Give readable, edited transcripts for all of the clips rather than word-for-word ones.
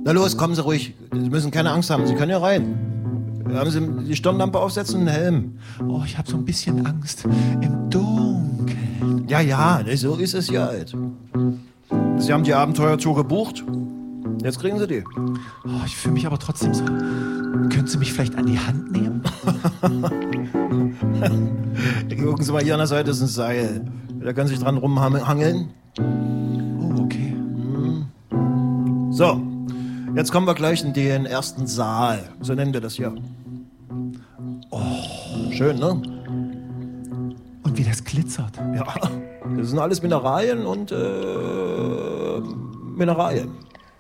Na los, kommen Sie ruhig. Sie müssen keine Angst haben. Sie können ja rein. Haben Sie die Stirnlampe aufsetzen und einen Helm? Oh, ich habe so ein bisschen Angst im Dunkeln. Ja, so ist es ja halt. Sie haben die Abenteuertour gebucht. Jetzt kriegen Sie die. Oh, ich fühle mich aber trotzdem so. Können Sie mich vielleicht an die Hand nehmen? Gucken Sie mal, hier an der Seite ist ein Seil. Da können Sie sich dran rumhangeln. Oh, okay. So, jetzt kommen wir gleich in den ersten Saal. So nennen wir das hier. Oh, schön, ne? Und wie das glitzert. Ja, das sind alles Mineralien und Mineralien.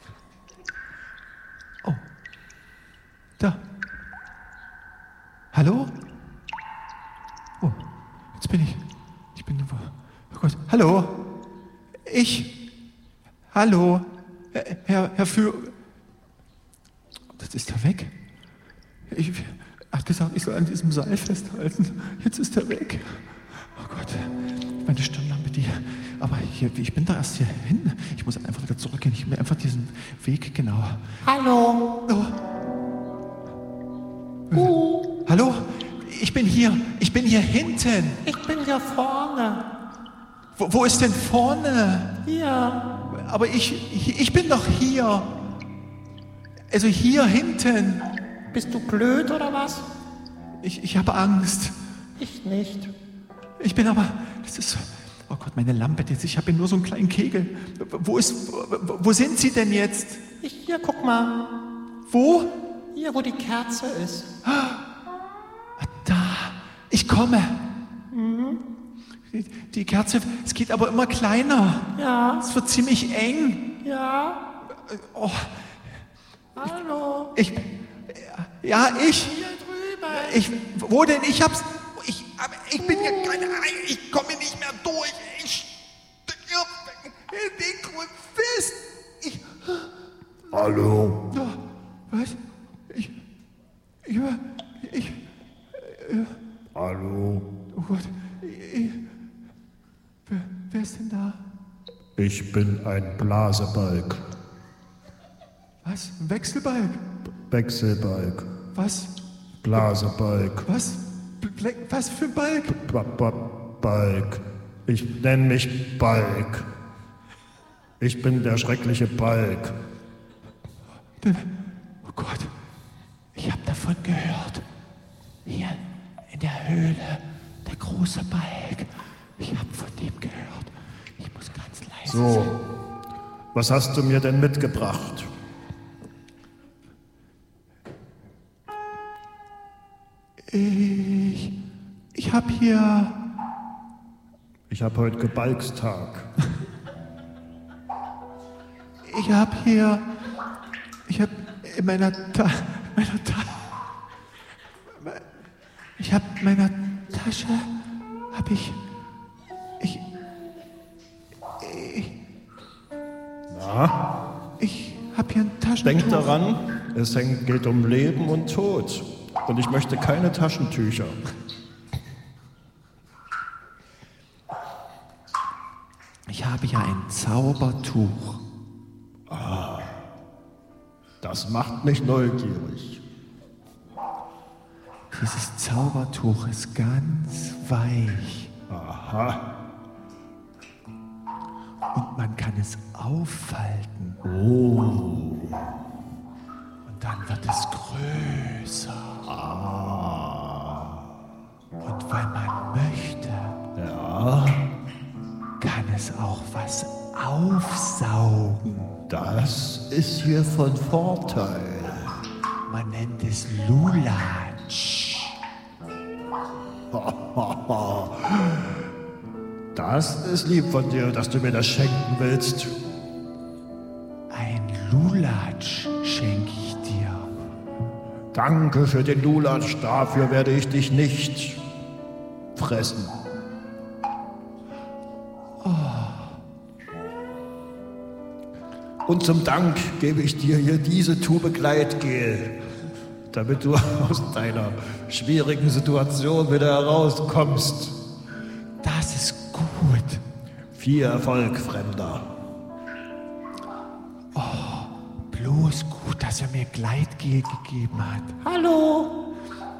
Oh, da. Hallo? Oh, jetzt bin ich bin, oh Gott, hallo? Hallo? Herr Führer. Das ist er weg. Er hat gesagt, ich soll an diesem Seil festhalten. Jetzt ist er weg. Oh Gott, meine Stirnlampe, aber hier, ich bin da erst hier hin. Ich muss einfach wieder zurückgehen. Ich will einfach diesen Weg genau. Hallo? Oh. Hallo? Ich bin hier hinten. Ich bin hier vorne. Wo ist denn vorne? Hier. Aber ich bin doch hier. Also hier hinten. Bist du blöd oder was? Ich habe Angst. Ich nicht. Ich bin aber, das ist so, oh Gott, meine Lampe, ich habe hier nur so einen kleinen Kegel. Wo sind Sie denn jetzt? Hier, guck mal. Wo? Hier, wo die Kerze ist. Da, ich komme. Die Kerze, es geht aber immer kleiner. Ja. Es wird ziemlich eng. Ja. Oh. Hallo. Hier drüben. Wo denn? Ich bin hier ich komme nicht mehr durch. Ich stecke fest. Hallo? Was? Hallo? Oh Gott. Wer ist denn da? Ich bin ein Blasebalg. Was? Ein Wechselbalg? Wechselbalg. Was? Blasebalg. Was? Was für ein Balg? Balg. Ich nenne mich Balg. Ich bin der schreckliche Balg. Oh Gott, ich habe davon gehört. Hier in der Höhle, der große Balg. Ich habe von dem gehört. Ich muss ganz leise sein. So, was hast du mir denn mitgebracht? Ich habe hier... Ich habe heute Gebalgstag. Ich habe in meiner Tasche habe ich habe hier ein Taschentuch. Denk daran, es geht um Leben und Tod. Und ich möchte keine Taschentücher. Ich habe ja ein Zaubertuch. Das macht mich neugierig. Dieses Zaubertuch ist ganz weich. Aha. Und man kann es auffalten. Oh. Und dann wird es größer. Und wenn man möchte, kann es auch was aufsaugen. Das ist hier von Vorteil. Man nennt es Lulatsch. Das ist lieb von dir, dass du mir das schenken willst. Ein Lulatsch schenke ich dir. Danke für den Lulatsch, dafür werde ich dich nicht fressen. Und zum Dank gebe ich dir hier diese Tube Gleitgel, damit du aus deiner schwierigen Situation wieder herauskommst. Das ist gut. Viel Erfolg, Fremder. Bloß gut. dass er mir Gleitgel gegeben hat. Hallo?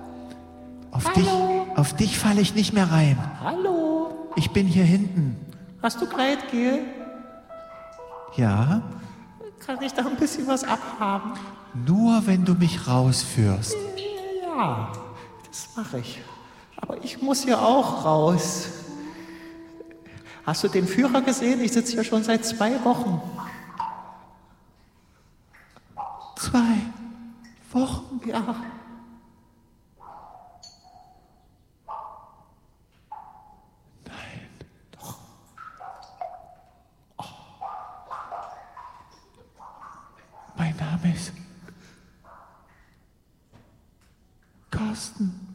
Auf dich falle ich nicht mehr rein. Hallo? Ich bin hier hinten. Hast du Gleitgel? Ja, Kann ich da ein bisschen was abhaben? nur wenn du mich rausführst. Ja, das mache ich. Aber ich muss hier auch raus. Hast du den Führer gesehen? Ich sitze hier schon seit 2 Wochen. 2 Wochen? Ja. Mein Name ist Carsten.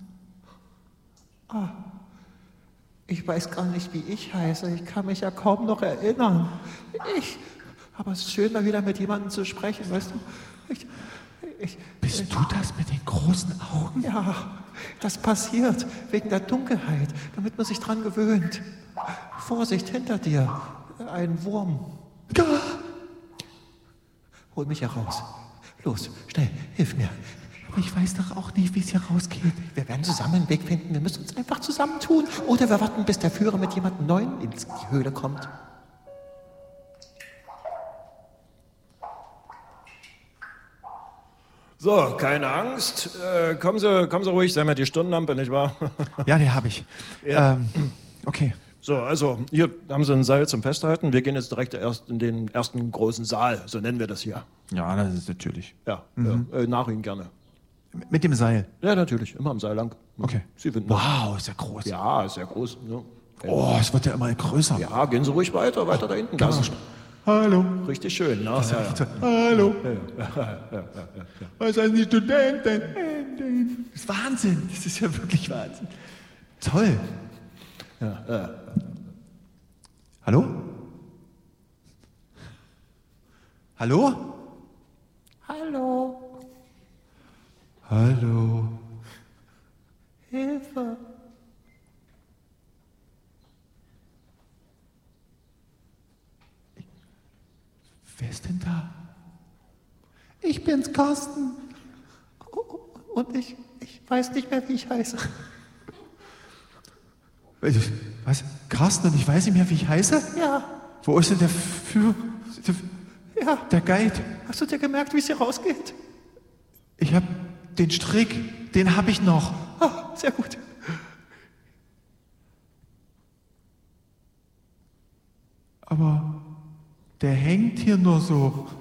Ich weiß gar nicht, wie ich heiße. Ich kann mich ja kaum noch erinnern. Aber es ist schön, mal wieder mit jemandem zu sprechen, weißt du? Bist du das mit den großen Augen? Ja, das passiert wegen der Dunkelheit, damit man sich dran gewöhnt. Vorsicht, hinter dir. Ein Wurm. Hol mich heraus. Los, schnell, hilf mir. Aber ich weiß doch auch nicht, wie es hier rausgeht. Wir werden zusammen einen Weg finden. Wir müssen uns einfach zusammentun. Oder wir warten, bis der Führer mit jemandem Neuen in die Höhle kommt. So, keine Angst. Kommen Sie ruhig, Sie haben ja die Stirnlampe, nicht wahr? Ja, die habe ich. Ja. Okay. So, also hier haben Sie ein Seil zum Festhalten. Wir gehen jetzt direkt erst in den ersten großen Saal, so nennen wir das hier. Ja, das ist natürlich. Ja, nach Ihnen gerne. Mit dem Seil. Ja, natürlich, immer am Seil lang. Okay. Sie finden das. Wow, ist ja groß. Ja, ist sehr groß. Ne? Oh, es wird ja immer größer. Ja, gehen Sie ruhig weiter da hinten. Das ist Hallo. richtig schön. Ne? Ja, ja. Hallo. Was heißt die Studenten? Das ist Wahnsinn. Das ist ja wirklich Wahnsinn. Toll. Hallo? Hallo? Hallo, Hallo. Hilfe. Wer ist denn da? Ich bin's, Carsten. Und ich weiß nicht mehr, wie ich heiße. Was? Carsten und ich weiß nicht mehr, wie ich heiße? Ja, Wo ist denn ja. der Guide? Hast du dir gemerkt, wie es hier rausgeht? Ich habe den Strick, den habe ich noch. Ah, sehr gut. Aber der hängt hier nur so.